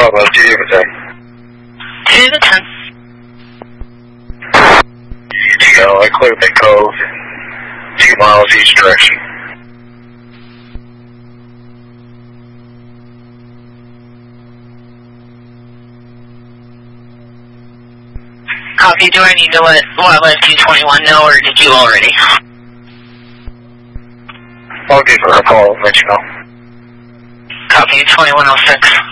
Bravo, 2 to 10. 2 to 10. You go, I cleared the cove, 2 miles each direction. Copy, do I need to let Wildlife 221 know, or did you already? I'll give her a call, let you know. Copy, 2106.